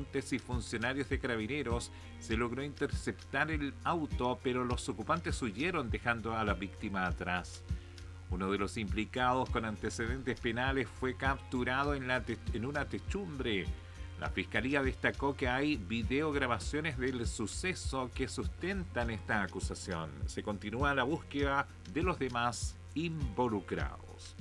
agentes y funcionarios de Carabineros se logró interceptar el auto, pero los ocupantes huyeron dejando a la víctima atrás. Uno de los implicados con antecedentes penales fue capturado en una techumbre. La fiscalía destacó que hay videograbaciones del suceso que sustentan esta acusación. Se continúa la búsqueda de los demás involucrados.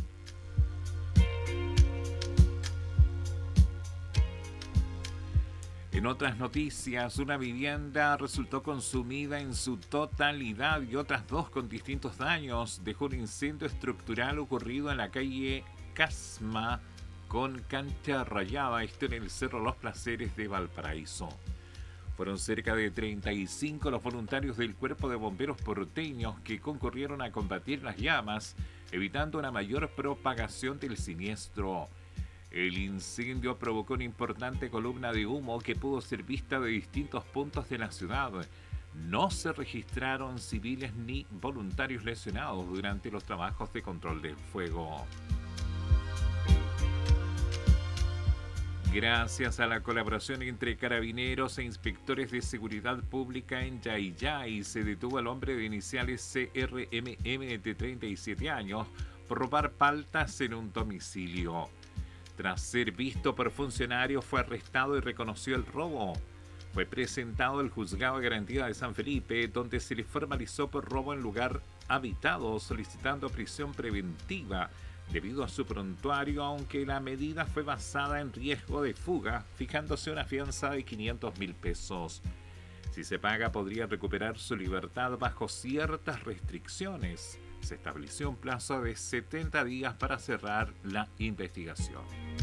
En otras noticias, una vivienda resultó consumida en su totalidad y otras dos con distintos daños. Dejó un incendio estructural ocurrido en la calle Casma con Cancha Rayada, esto en el Cerro Los Placeres de Valparaíso. Fueron cerca de 35 los voluntarios del Cuerpo de Bomberos porteños que concurrieron a combatir las llamas, evitando una mayor propagación del siniestro. El incendio provocó una importante columna de humo que pudo ser vista de distintos puntos de la ciudad. No se registraron civiles ni voluntarios lesionados durante los trabajos de control del fuego. Gracias a la colaboración entre carabineros e inspectores de seguridad pública en Yayay, se detuvo al hombre de iniciales CRMM de 37 años por robar paltas en un domicilio. Tras ser visto por funcionarios, fue arrestado y reconoció el robo. Fue presentado al Juzgado de Garantía de San Felipe, donde se le formalizó por robo en lugar habitado, solicitando prisión preventiva debido a su prontuario, aunque la medida fue basada en riesgo de fuga, fijándose una fianza de 500.000 pesos. Si se paga, podría recuperar su libertad bajo ciertas restricciones. Se estableció un plazo de 70 días para cerrar la investigación.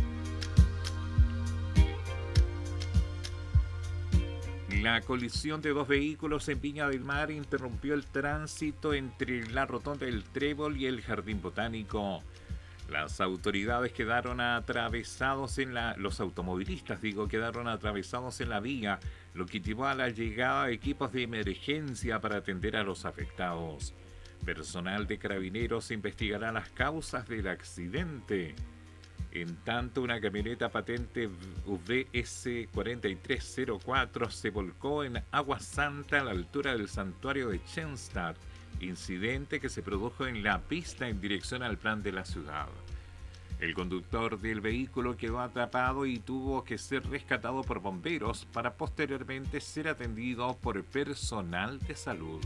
La colisión de dos vehículos en Viña del Mar interrumpió el tránsito entre la Rotonda del Trébol y el Jardín Botánico. Las autoridades quedaron atravesados los automovilistas quedaron atravesados en la vía, lo que llevó a la llegada de equipos de emergencia para atender a los afectados. Personal de Carabineros investigará las causas del accidente. En tanto, una camioneta patente VS 4304 se volcó en Agua Santa a la altura del santuario de Schenstadt, incidente que se produjo en la pista en dirección al plan de la ciudad. El conductor del vehículo quedó atrapado y tuvo que ser rescatado por bomberos para posteriormente ser atendido por personal de salud.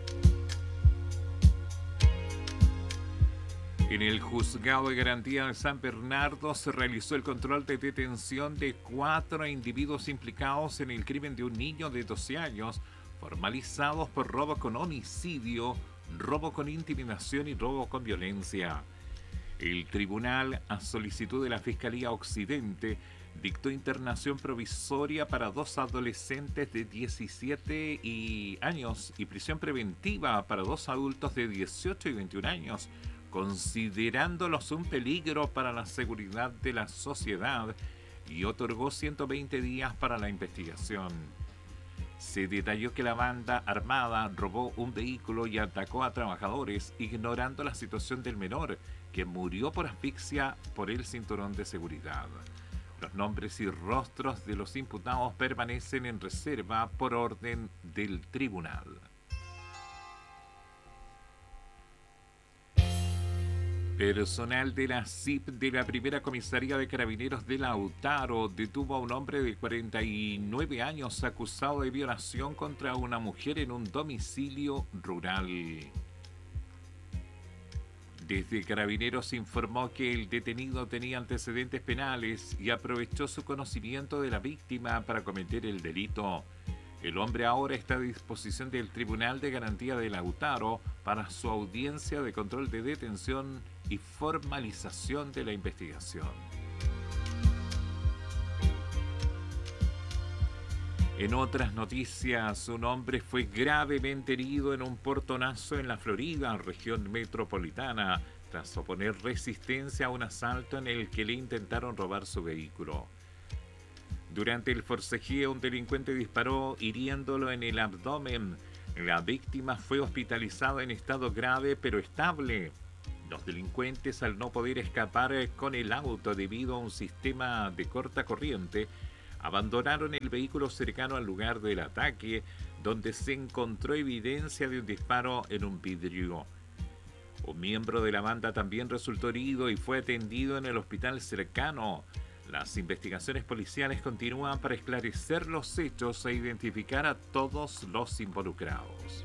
En el Juzgado de Garantía de San Bernardo se realizó el control de detención de 4 individuos implicados en el crimen de un niño de 12 años, formalizados por robo con homicidio, robo con intimidación y robo con violencia. El tribunal, a solicitud de la Fiscalía Occidente, dictó internación provisoria para 2 adolescentes de 17 años y prisión preventiva para 2 adultos de 18 y 21 años, considerándolos un peligro para la seguridad de la sociedad, y otorgó 120 días para la investigación. Se detalló que la banda armada robó un vehículo y atacó a trabajadores, ignorando la situación del menor, que murió por asfixia por el cinturón de seguridad. Los nombres y rostros de los imputados permanecen en reserva por orden del tribunal. Personal de la CIP de la Primera Comisaría de Carabineros de Lautaro detuvo a un hombre de 49 años acusado de violación contra una mujer en un domicilio rural. Desde Carabineros se informó que el detenido tenía antecedentes penales y aprovechó su conocimiento de la víctima para cometer el delito. El hombre ahora está a disposición del Tribunal de Garantía de Lautaro para su audiencia de control de detención y formalización de la investigación. En otras noticias, un hombre fue gravemente herido en un portonazo en la Florida, región metropolitana, tras oponer resistencia a un asalto en el que le intentaron robar su vehículo. Durante el forcejeo, un delincuente disparó hiriéndolo en el abdomen. La víctima fue hospitalizada en estado grave pero estable. Los delincuentes, al no poder escapar con el auto debido a un sistema de corta corriente, abandonaron el vehículo cercano al lugar del ataque, donde se encontró evidencia de un disparo en un vidrio. Un miembro de la banda también resultó herido y fue atendido en el hospital cercano. Las investigaciones policiales continúan para esclarecer los hechos e identificar a todos los involucrados.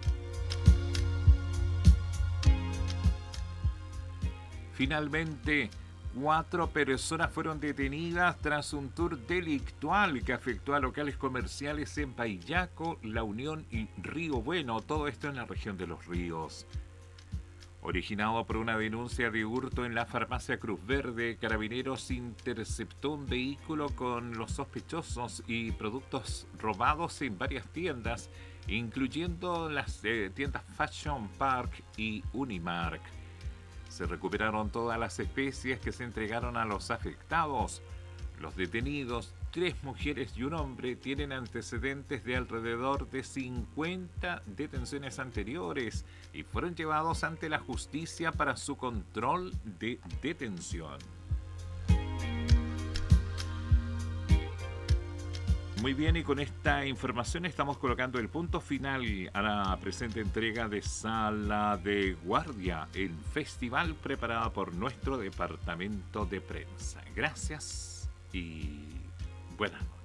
Finalmente, 4 personas fueron detenidas tras un tour delictual que afectó a locales comerciales en Paillaco, La Unión y Río Bueno, todo esto en la región de Los Ríos. Originado por una denuncia de hurto en la farmacia Cruz Verde, Carabineros interceptó un vehículo con los sospechosos y productos robados en varias tiendas, incluyendo las tiendas Fashion Park y Unimark. Se recuperaron todas las especies que se entregaron a los afectados. Los detenidos, 3 mujeres y un hombre, tienen antecedentes de alrededor de 50 detenciones anteriores y fueron llevados ante la justicia para su control de detención. Muy bien, y con esta información estamos colocando el punto final a la presente entrega de Sala de Guardia, el festival preparado por nuestro departamento de prensa. Gracias y buenas noches.